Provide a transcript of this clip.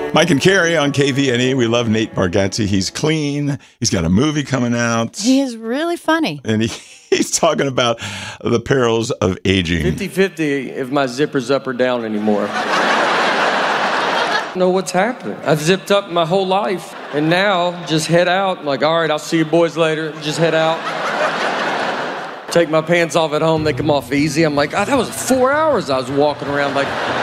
Mike and Carrie on KVNE. We love Nate Bargatze. He's clean. He's got a movie coming out. He is really funny. And he's talking about the perils of aging. 50-50 if my zipper's up or down anymore. I don't know what's happening. I've zipped up my whole life. And now, just head out. I'm like, all right, I'll see you boys later. Just head out. Take my pants off at home. They come off easy. I'm like, oh, that was 4 hours I was walking around like...